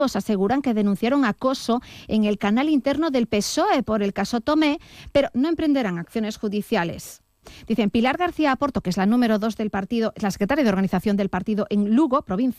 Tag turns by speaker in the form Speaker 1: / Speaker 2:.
Speaker 1: aseguran que denunciaron acoso en el canal interno del PSOE por el caso Tomé, pero no emprenderán acciones judiciales. Dicen Pilar García Aporto, que es la número 2 del partido, la secretaria de organización del partido en Lugo, provincia